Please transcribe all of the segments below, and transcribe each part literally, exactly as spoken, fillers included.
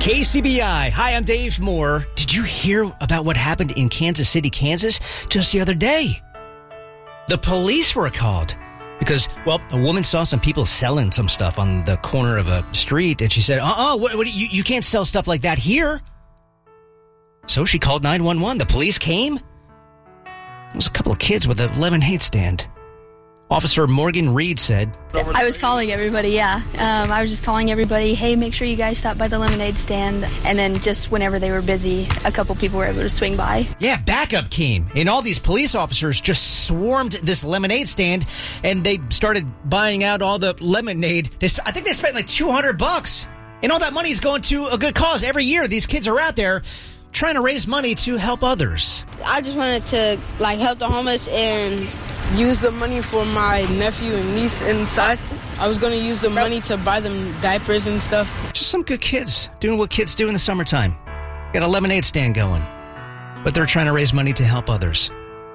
K C B I. Hi, I'm Dave Moore. Did you hear about what happened in Kansas City, Kansas just the other day? The police were called because, well, a woman saw some people selling some stuff on the corner of a street, and she said, uh-uh, what, what, you, you can't sell stuff like that here. So she called nine one one. The police came. There was a couple of kids with a lemonade stand. Officer Morgan Reed said, I was calling everybody, yeah. Um, I was just calling everybody, hey, make sure you guys stop by the lemonade stand. And then just whenever they were busy, a couple people were able to swing by. Yeah, backup came. And all these police officers just swarmed this lemonade stand, and they started buying out all the lemonade. They, I think they spent like two hundred bucks. And all that money is going to a good cause. Every year, these kids are out there trying to raise money to help others. I just wanted to, like, help the homeless and use the money for my nephew and niece inside. I was going to use the money to buy them diapers and stuff. Just some good kids doing what kids do in the summertime. Got a lemonade stand going. But they're trying to raise money to help others.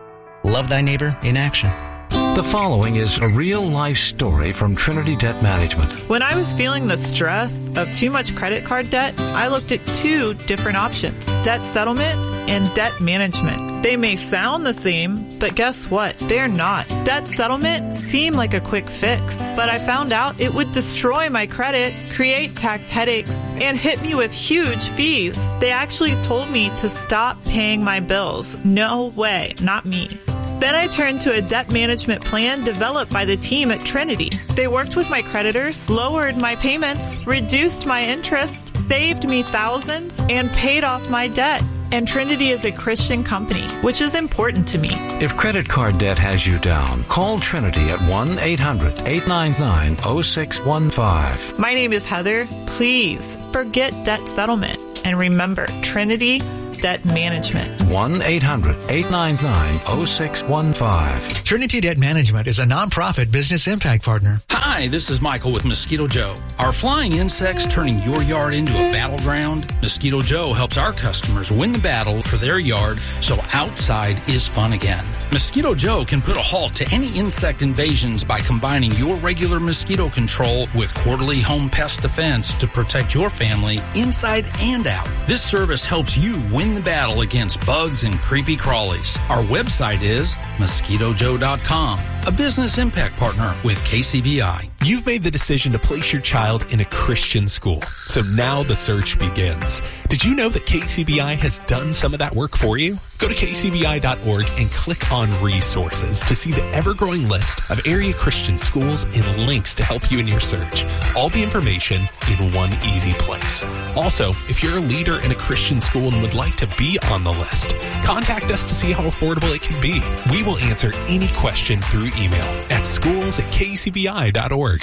Love thy neighbor in action. The following is a real-life story from Trinity Debt Management. When I was feeling the stress of too much credit card debt, I looked at two different options, debt settlement and debt management. They may sound the same, but guess what? They're not. Debt settlement seemed like a quick fix, but I found out it would destroy my credit, create tax headaches, and hit me with huge fees. They actually told me to stop paying my bills. No way, not me. Then I turned to a debt management plan developed by the team at Trinity. They worked with my creditors, lowered my payments, reduced my interest, saved me thousands, and paid off my debt. And Trinity is a Christian company, which is important to me. If credit card debt has you down, call Trinity at one eight hundred eight nine nine oh six one five. My name is Heather. Please forget debt settlement. And remember, Trinity Debt Management. one eight hundred eight nine nine oh six one five. Trinity Debt Management is a nonprofit business impact partner. Hi, this is Michael with Mosquito Joe. Are flying insects turning your yard into a battleground? Mosquito Joe helps our customers win the battle for their yard so outside is fun again. Mosquito Joe can put a halt to any insect invasions by combining your regular mosquito control with quarterly home pest defense to protect your family inside and out. This service helps you win the battle against bugs and creepy crawlies. Our website is mosquito joe dot com, a business impact partner with K C B I. You've made the decision to place your child in a Christian school, so now the search begins. Did you know that K C B I has done some of that work for you? Go to k c b i dot org and click on resources to see the ever-growing list of area Christian schools and links to help you in your search. All the information in one easy place. Also, if you're a leader in a Christian school and would like to be on the list, contact us to see how affordable it can be. We will answer any question through email at schools at k c b i dot org.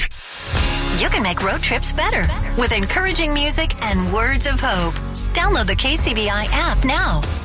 You can make road trips better with encouraging music and words of hope. Download the K C B I app now.